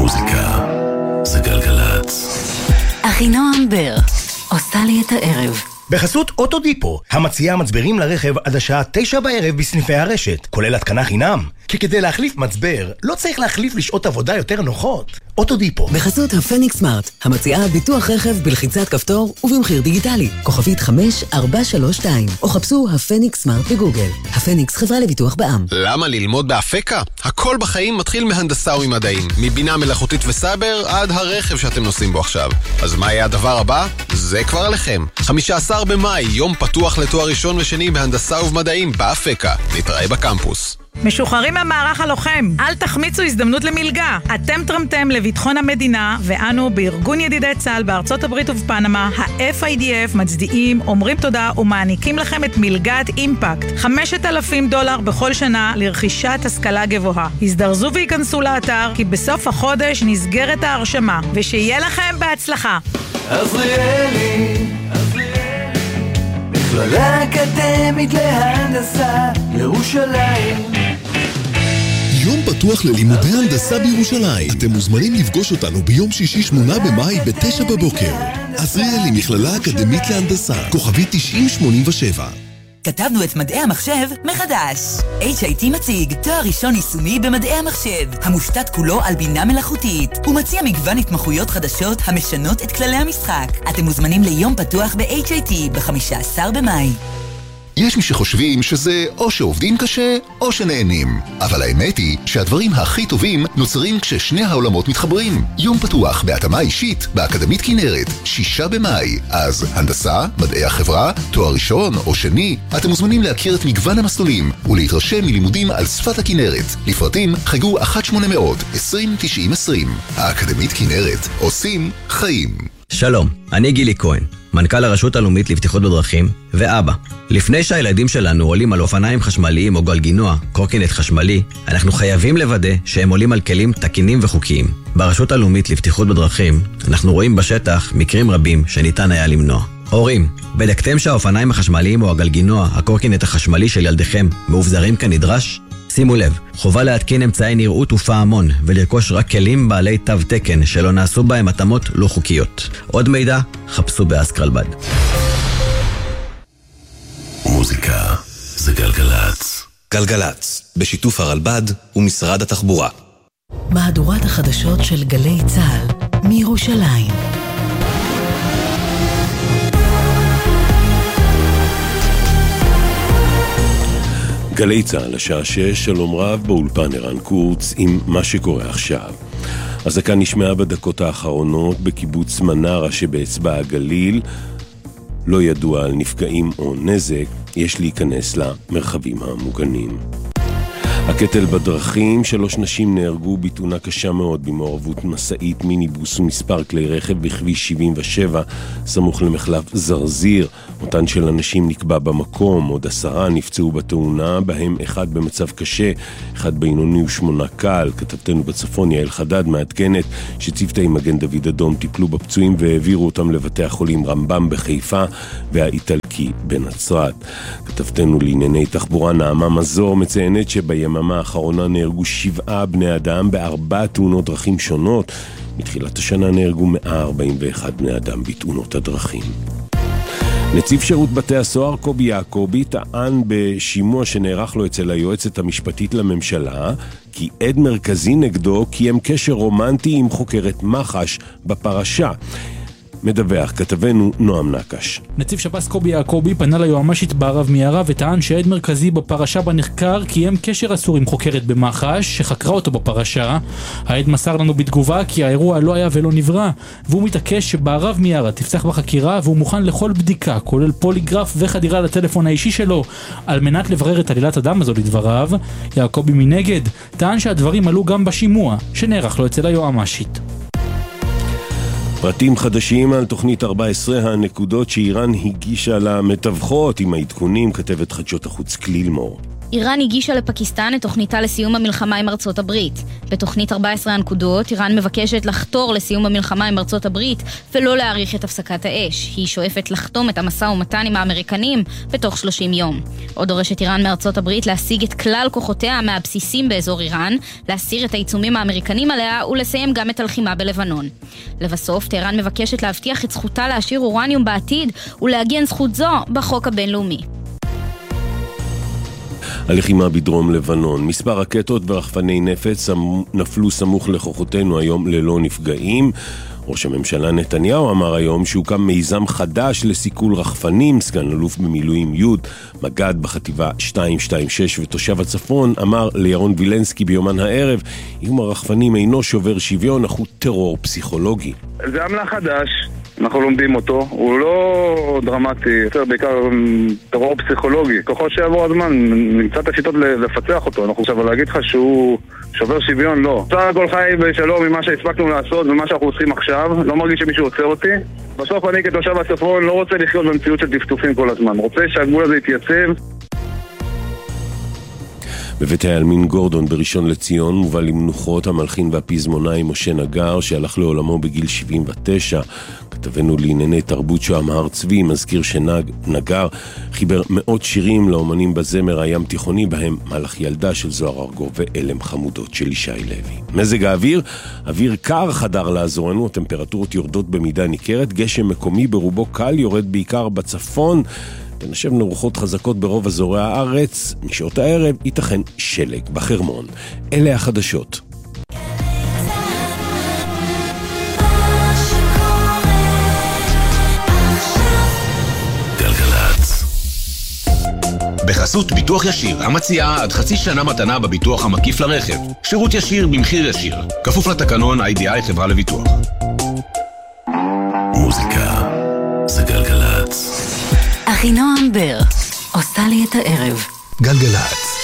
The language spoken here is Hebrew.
מוזיקה זה גלגלץ. אחינועם בר עושה לי את הערב. בחסות אוטודיפו, המציעה מצברים לרכב עד השעה 9 בערב בסניפי הרשת, כולל התקנה חינם. כי כדי להחליף מצבר, לא צריך להחליף לשעות עבודה יותר נוחות. אוטודיפו. בחסות הפניקס סמארט, המציעה ביטוח רכב בלחיצת כפתור ובמחיר דיגיטלי. כוכבית 5432, או חפשו הפניקס סמארט בגוגל. הפניקס חברה לביטוח בע"מ. למה ללמוד באפקה? הכל בחיים מתחיל מהנדסה וממדעים. מבינה מלאכותית וסייבר עד הרכב שאתם נוסעים בו עכשיו. אז מה יהיה הדבר הבא? זה כבר עליכם. 15 במאי, יום פתוח לתואר ראשון ושני בהנדסה ובמדעים באפקה. נתראה בקמפוס. משוחררים מהמערך הלוחם, אל תחמיצו הזדמנות למלגה. אתם תרמתם לביטחון המדינה, ואנו בארגון ידידי צה"ל בארצות הברית ובפנמה, ה-FIDF, מצדיעים, אומרים תודה ומעניקים לכם את מלגת אימפקט. $5,000 בכל שנה לרכישת השכלה גבוהה. הזדרזו והיכנסו לאתר, כי בסוף החודש נסגרת ההרשמה, ושיהיה לכם בהצלחה. עזריאלי, מכללה אקדמית להנדסה ירושלים. יום פתוח ללימודי הנדסה בירושלים. אתם מוזמנים לפגוש אותנו ביום שישי 8 במאי ב-9 בבוקר. עזריאלי, מכללה אקדמית להנדסה, כוכבית 9087. כתבנו את מדעי המחשב מחדש. HIT מציג תואר ראשון יישומי במדעי המחשב, המושתת כולו על בינה מלאכותית. הוא מציע מגוון התמחויות חדשות המשנות את כללי המשחק. אתם מוזמנים ליום פתוח ב-HIT ב-15 במאי. יש מי שחושבים שזה או שעובדים קשה או שנהנים. אבל האמת היא שהדברים הכי טובים נוצרים כששני העולמות מתחברים. יום פתוח בהתאמה אישית באקדמית כנרת, 6 במאי. אז הנדסה, מדעי החברה, תואר ראשון או שני, אתם מוזמנים להכיר את מגוון המסלולים ולהתרשם מלימודים על שפת הכנרת. לפרטים חייגו 1-800-20-90-20. האקדמית כנרת, עושים חיים. שלום, אני גילי כהן, מנכ"ל הרשות הלאומית לבטיחות בדרכים ואבא. לפני שהילדים שלנו עולים על אופניים חשמליים או גלגינוע, קורקינט חשמלי, אנחנו חייבים לוודא שהם עולים על כלים תקינים וחוקיים. ברשות הלאומית לבטיחות בדרכים, אנחנו רואים בשטח מקרים רבים שניתן היה למנוע. הורים, בדקתם שהאופניים החשמליים או הגלגינוע, הקורקינט החשמלי של ילדיכם מאובזרים כנדרש? שימו לב, חובה להתקין אמצעי נראות ופעמון ולרכוש רק כלים בעלי תו תקן שלא נעשו בהם התאמות לא חוקיות. עוד מידע, חפשו באסקרלבד. מוזיקה זה גלגלץ. גלגלץ, בשיתוף הרלב"ד ומשרד התחבורה. מהדורת החדשות של גלי צה"ל מירושלים. גלי צה"ל, השעה 6, שלום רב, באולפן ערן קורץ עם מה שקורה עכשיו. הזעקה נשמעה בדקות האחרונות בקיבוץ מנרה שבאצבע הגליל. לא ידוע על נפגעים או נזק, יש להיכנס למרחבים המוגנים. הקטל בדרכים, 3 נשים נהרגו בתאונה קשה מאוד במעורבות מסעית, מיניבוס ומספר כלי רכב בכביש 77 סמוך למחלף זרזיר. מותן של אנשים נקבע במקום, עוד 10 נפצעו בתאונה, בהם 1 במצב קשה, 1 בינוני ו8 קל. כתבתנו בצפון יעל חדד מעדכנת שצוותי מגן דוד אדום טיפלו בפצועים והעבירו אותם לבתי החולים רמב"ם בחיפה והאיטלקי בנצרת. כתבתנו לענייני תחבורה נעמה מזור מציינת שביממה האחרונה נהרגו 7 בני אדם ב4 תאונות דרכים שונות. מתחילת השנה נהרגו 141 בני אדם בתאונות הדרכים. נציב שירות בתי הסוהר קובי יעקובי טען בשימוע שנערך לו אצל היועצת המשפטית לממשלה כי עד מרכזי נגדו קיים קשר רומנטי עם חוקרת מח"ש בפרשה. מדווח כתבנו נועם נקש. נציב שב"ס קובי יעקובי פנה ליועמ"שית בערב מיארה וטען שעד מרכזי בפרשה בנחקר קיים קשר אסור עם חוקרת במח"ש שחקרה אותו בפרשה. העד מסר לנו בתגובה כי האירוע לא היה ולא נברא, והוא מתעקש שבערב מיארה תפתח בחקירה והוא מוכן לכל בדיקה כולל פוליגרף וחדירה לטלפון האישי שלו על מנת לברר את עלילת הדם הזו לדבריו. יעקובי מנגד טען שהדברים עלו גם בשימוע שנערך לו אצל היועמ"שית. פרטים חדשים על תוכנית 14 הנקודות שאיראן הגישה למתווכות עם העדכונים, כתבת חדשות החוץ כליל מור. איראן הגישה לפקיסטן את תוכניתה לסיום המלחמה עם ארצות הברית. בתוכנית 14 הנקודות, איראן מבקשת לחתור לסיום המלחמה עם ארצות הברית ולא להאריך את הפסקת האש. היא שואפת לחתום את המשא ומתן עם האמריקנים בתוך 30 יום. עוד דורשת איראן מארצות הברית להשיג את כלל כוחותיה מהבסיסים באזור איראן, להסיר את העיצומים האמריקנים עליה ולסיים גם את הלחימה בלבנון. לבסוף, טהרן מבקשת להבטיח את זכותה להשאיר אורניום בעתיד ולהגן זכות זו בחוק הבינלאומי. הלחימה בדרום לבנון. מספר רקטות ורחפני נפץ נפלו סמוך לכוחותינו היום ללא נפגעים. ראש הממשלה נתניהו אמר היום שהוקם מיזם חדש לסיכול רחפנים. סגן אלוף במילואים י' מג"ד בחטיבה 226 ותושב הצפון אמר לירון וילנסקי ביומן הערב, איום הרחפנים אינו שובר שוויון, אך הוא טרור פסיכולוגי. זה עמלה חדש, אנחנו לומדים אותו, הוא לא דרמטי, יותר בעיקר טרור פסיכולוגי. ככל שיעבור הזמן, נמצא את השיטות לפצח אותו. אנחנו עכשיו להגיד לך שהוא שובר שוויון, לא. סך הכל חי בשלום ממה שהספקנו לעשות ומה שאנחנו עושים עכשיו, לא מרגיש שמישהו עוצר אותי. בסוף אני כתושב הצפון לא רוצה לחיות במציאות של טפטופים כל הזמן, רוצה שהגבול הזה יתייצב. בבית העלמין גורדון בראשון לציון מובא למנוחות המלחין והפזמונאי משה נגר שהלך לעולמו בגיל 79. כתבנו לענייני תרבות שוהם הר צבי מזכיר שנגר חיבר מאות שירים לאומנים בזמר הים תיכוני, בהם מלאך ילדה של זוהר ארגוב ואלם חמודות של ישי לוי. מזג האוויר, אוויר קר חדר לאזורנו, הטמפרטורות יורדות במידה ניכרת, גשם מקומי ברובו קל יורד בעיקר בצפון, תנשבנה רוחות חזקות ברוב אזורי הארץ, משעות הערב ייתכן שלג בחרמון. אלה החדשות. גלגלצ. בחסות ביטוח ישיר, המציעה עד חצי שנה מתנה בביטוח המקיף לרכב. שירות ישיר במחיר ישיר. כפוף לתקנון IDI חברה לביטוח. מוזיקה זה גלגלצ. אחינועם בר עושה לי את הערב. גלגלצ.